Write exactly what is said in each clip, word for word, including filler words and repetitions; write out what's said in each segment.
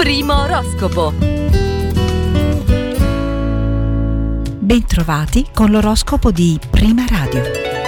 Primo oroscopo. Bentrovati con l'oroscopo di Prima Radio.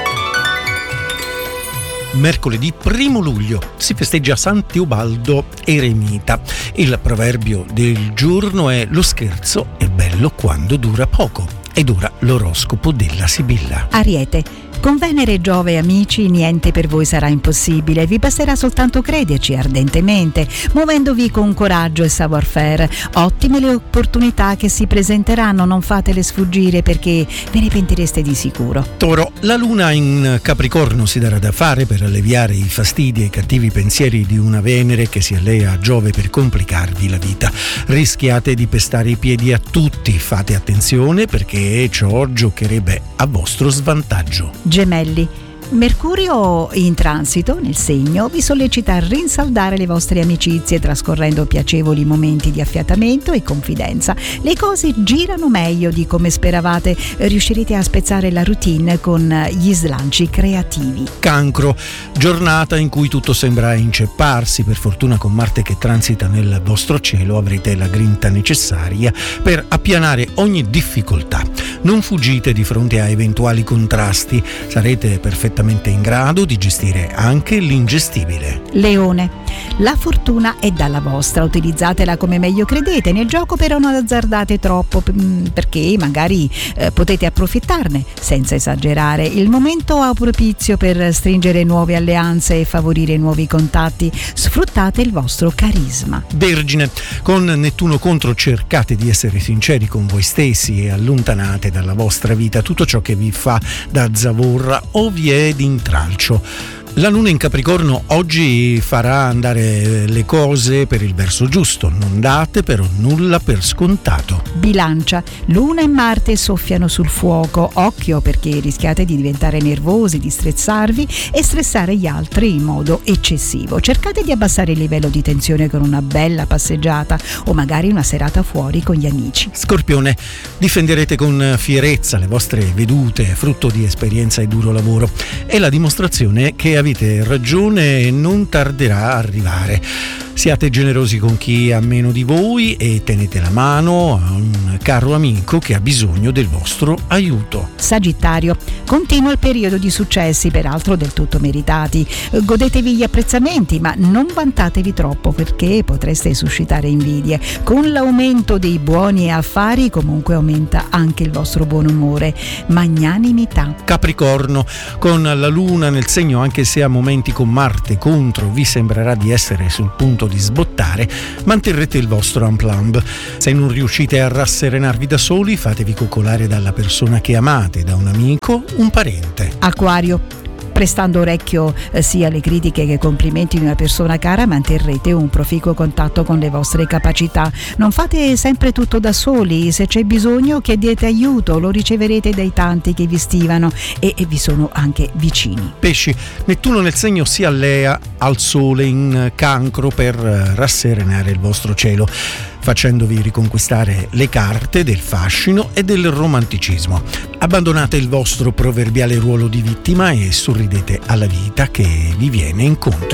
Mercoledì primo luglio si festeggia San Teobaldo Eremita. Il proverbio del giorno è: lo scherzo è bello quando dura poco. Ed ora l'oroscopo della Sibilla. Ariete. Con Venere, Giove e amici niente per voi sarà impossibile, vi basterà soltanto crederci ardentemente, muovendovi con coraggio e savoir-faire. Ottime le opportunità che si presenteranno, non fatele sfuggire perché ve ne pentireste di sicuro. Toro, la luna in Capricorno si darà da fare per alleviare i fastidi e i cattivi pensieri di una Venere che si allea a Giove per complicarvi la vita. Rischiate di pestare i piedi a tutti, fate attenzione perché ciò giocherebbe a vostro svantaggio. Gemelli. Mercurio in transito nel segno vi sollecita a rinsaldare le vostre amicizie trascorrendo piacevoli momenti di affiatamento e confidenza. Le cose girano meglio di come speravate, riuscirete a spezzare la routine con gli slanci creativi. Cancro, giornata in cui tutto sembra incepparsi. Per fortuna con Marte che transita nel vostro cielo avrete la grinta necessaria per appianare ogni difficoltà. Non fuggite di fronte a eventuali contrasti, sarete perfettamente in grado di gestire anche l'ingestibile. Leone. La fortuna è dalla vostra, utilizzatela come meglio credete. Nel gioco però non azzardate troppo perché magari eh, potete approfittarne senza esagerare. Il momento è propizio per stringere nuove alleanze e favorire nuovi contatti. Sfruttate il vostro carisma. Vergine. Con Nettuno contro cercate di essere sinceri con voi stessi e allontanate dalla vostra vita tutto ciò che vi fa da zavorra o vi è d'intralcio. La luna in Capricorno oggi farà andare le cose per il verso giusto, non date però nulla per scontato. Bilancia. Luna e Marte soffiano sul fuoco, occhio perché rischiate di diventare nervosi, di stressarvi e stressare gli altri in modo eccessivo. Cercate di abbassare il livello di tensione con una bella passeggiata o magari una serata fuori con gli amici. Scorpione. Difenderete con fierezza le vostre vedute, frutto di esperienza e duro lavoro. È la dimostrazione che avete ragione e non tarderà a arrivare. Siate generosi con chi ha meno di voi e tenete la mano a un caro amico che ha bisogno del vostro aiuto. Sagittario. Continua il periodo di successi, peraltro del tutto meritati. Godetevi gli apprezzamenti, ma non vantatevi troppo perché potreste suscitare invidie. Con l'aumento dei buoni affari comunque aumenta anche il vostro buon umore. Magnanimità. Capricorno. Con la luna nel segno, anche se a momenti con Marte contro vi sembrerà di essere sul punto di sbottare, manterrete il vostro aplomb. Se non riuscite a rasserenarvi da soli, fatevi coccolare dalla persona che amate, da un amico, un parente. Acquario. Prestando orecchio eh, sia alle critiche che ai complimenti di una persona cara, manterrete un proficuo contatto con le vostre capacità. Non fate sempre tutto da soli, se c'è bisogno chiedete aiuto, lo riceverete dai tanti che vi stimano e, e vi sono anche vicini. Pesci. Nettuno nel segno si allea al Sole in Cancro per rasserenare il vostro cielo, facendovi riconquistare le carte del fascino e del romanticismo. Abbandonate il vostro proverbiale ruolo di vittima e sorridete alla vita che vi viene incontro.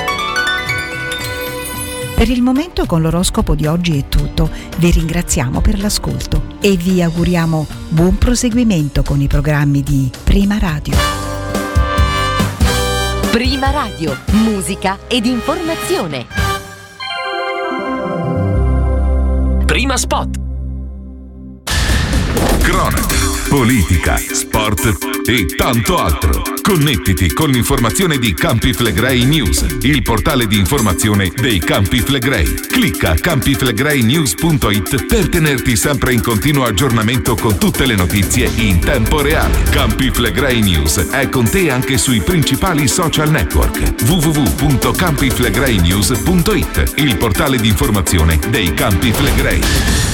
Per il momento con l'oroscopo di oggi è tutto. Vi ringraziamo per l'ascolto e vi auguriamo buon proseguimento con i programmi di Prima Radio. Prima Radio, musica ed informazione. Prima spot. Cronache, politica, sport e tanto altro. Connettiti con l'informazione di Campi Flegrei News, il portale di informazione dei Campi Flegrei. Clicca campi flegrei news punto it per tenerti sempre in continuo aggiornamento con tutte le notizie in tempo reale. Campi Flegrei News è con te anche sui principali social network. w w w punto campi flegrei news punto it, il portale di informazione dei Campi Flegrei.